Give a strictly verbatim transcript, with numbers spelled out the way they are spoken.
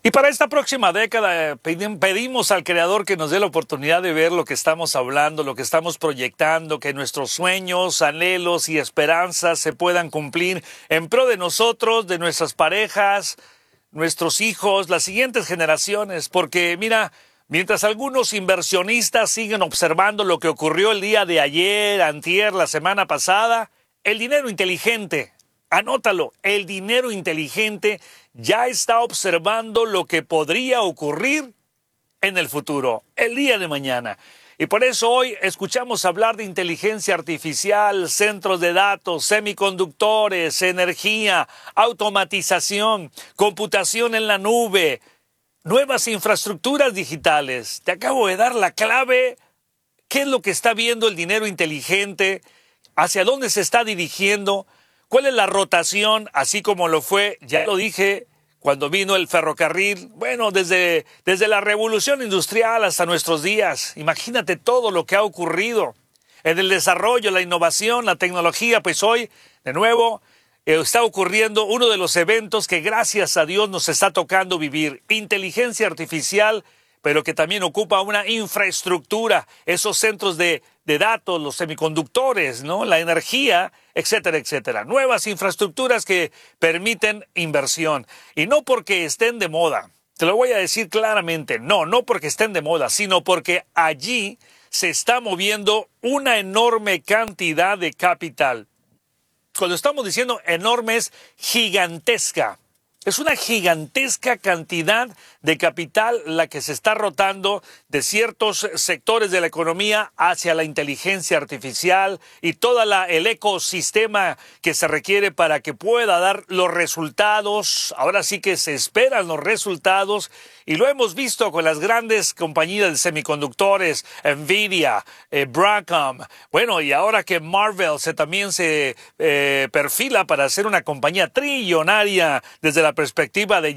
Y para esta próxima década eh, pedim- pedimos al Creador que nos dé la oportunidad de ver lo que estamos hablando, lo que estamos proyectando, que nuestros sueños, anhelos y esperanzas se puedan cumplir en pro de nosotros, de nuestras parejas, nuestros hijos, las siguientes generaciones. Porque mira, mientras algunos inversionistas siguen observando lo que ocurrió el día de ayer, antier, la semana pasada, el dinero inteligente, anótalo, el dinero inteligente ya está observando lo que podría ocurrir en el futuro, el día de mañana. Y por eso hoy escuchamos hablar de inteligencia artificial, centros de datos, semiconductores, energía, automatización, computación en la nube, nuevas infraestructuras digitales. Te acabo de dar la clave. ¿Qué es lo que está viendo el dinero inteligente? ¿Hacia dónde se está dirigiendo? ¿Cuál es la rotación? Así como lo fue, ya lo dije, cuando vino el ferrocarril. Bueno, desde, desde la revolución industrial hasta nuestros días. Imagínate todo lo que ha ocurrido en el desarrollo, la innovación, la tecnología. Pues hoy, de nuevo, eh, está ocurriendo uno de los eventos que gracias a Dios nos está tocando vivir. Inteligencia artificial, pero que también ocupa una infraestructura, esos centros de, de datos, los semiconductores, ¿no? La energía, etcétera, etcétera. Nuevas infraestructuras que permiten inversión. Y no porque estén de moda, te lo voy a decir claramente, no, no porque estén de moda, sino porque allí se está moviendo una enorme cantidad de capital. Cuando estamos diciendo enorme es gigantesca. Es una gigantesca cantidad de capital la que se está rotando de ciertos sectores de la economía hacia la inteligencia artificial y todo el ecosistema que se requiere para que pueda dar los resultados. Ahora sí que se esperan los resultados y lo hemos visto con las grandes compañías de semiconductores, Nvidia, eh, Broadcom. Bueno, y ahora que Marvell se, también se eh, perfila para ser una compañía trillonaria desde la perspectiva de